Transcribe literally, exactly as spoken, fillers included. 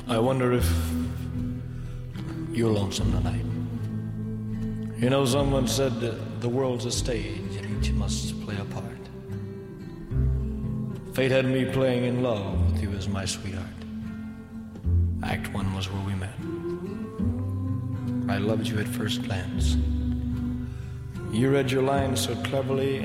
I wonder if you're lonesome tonight. You know, someone said that the world's a stage and each must play a part. Fate had me playing in love with you as my sweetheart. Act one was where we met. I loved you at first glance. You read your lines so cleverly